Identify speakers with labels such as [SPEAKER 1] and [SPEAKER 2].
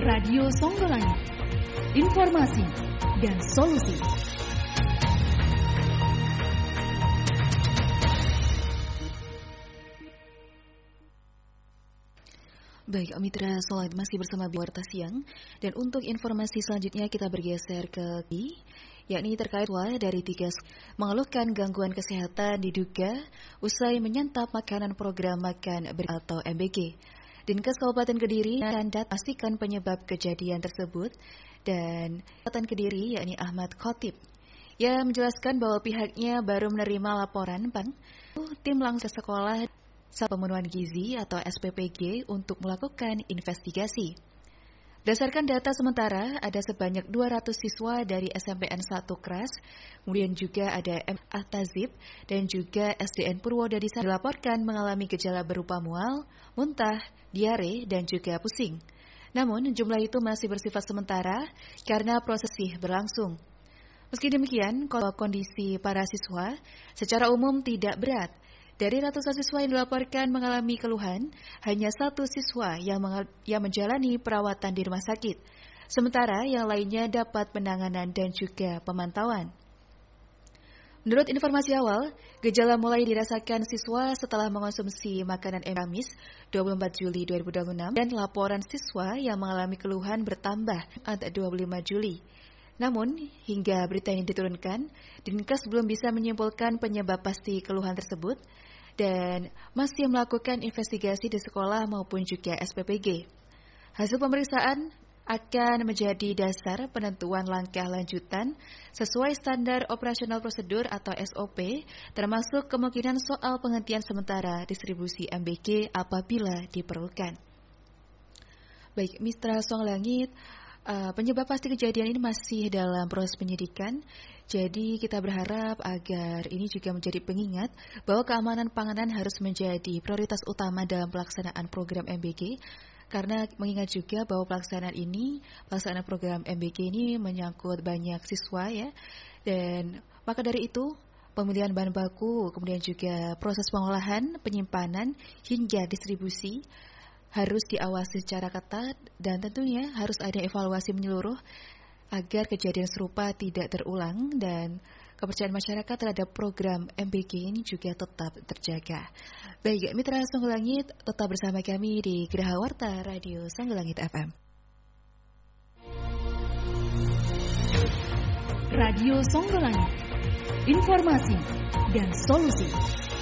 [SPEAKER 1] Radio Songgolangit, informasi dan solusi. Baik, Mitra Songgolangit masih bersama Warta Siang. Dan untuk informasi selanjutnya kita bergeser ke yakni terkait dari 3 mengeluhkan gangguan kesehatan diduga usai menyantap makanan program makan atau MBG. Dinkes Kabupaten Kediri akan pastikan penyebab kejadian tersebut, dan Kabupaten Kediri yakni Ahmad Khotib yang menjelaskan bahwa pihaknya baru menerima laporan tim langsung ke sekolah pemenuhan gizi atau SPPG untuk melakukan investigasi. Berdasarkan data sementara, ada sebanyak 200 siswa dari SMPN 1 Kras, kemudian juga ada Tazib dan juga SDN Purwodadi dilaporkan mengalami gejala berupa mual, muntah, diare, dan juga pusing. Namun, jumlah itu masih bersifat sementara karena proses berlangsung. Meski demikian, kondisi para siswa secara umum tidak berat. Dari ratusan siswa yang dilaporkan mengalami keluhan, hanya 1 siswa yang menjalani perawatan di rumah sakit, sementara yang lainnya dapat penanganan dan juga pemantauan. Menurut informasi awal, gejala mulai dirasakan siswa setelah mengonsumsi makanan Kamis 24 Juli 2026 dan laporan siswa yang mengalami keluhan bertambah pada 25 Juli. Namun, hingga berita ini diturunkan, Dinkes belum bisa menyimpulkan penyebab pasti keluhan tersebut dan masih melakukan investigasi di sekolah maupun juga SPPG. Hasil pemeriksaan akan menjadi dasar penentuan langkah lanjutan sesuai standar operasional prosedur atau SOP, termasuk kemungkinan soal penghentian sementara distribusi MBG apabila diperlukan. Baik, Mitra Songgolangit, penyebab pasti kejadian ini masih dalam proses penyidikan, jadi kita berharap agar ini juga menjadi pengingat bahwa keamanan panganan harus menjadi prioritas utama dalam pelaksanaan program MBG, karena mengingat juga bahwa pelaksanaan program MBG ini menyangkut banyak siswa ya, dan maka dari itu pemilihan bahan baku, kemudian juga proses pengolahan, penyimpanan hingga distribusi harus diawasi secara ketat dan tentunya harus ada evaluasi menyeluruh agar kejadian serupa tidak terulang dan kepercayaan masyarakat terhadap program MBG ini juga tetap terjaga. Baik, Mitra Songgolangit, tetap bersama kami di Geraha Warta Radio Songgolangit FM. Radio Songgolangit, informasi dan solusi.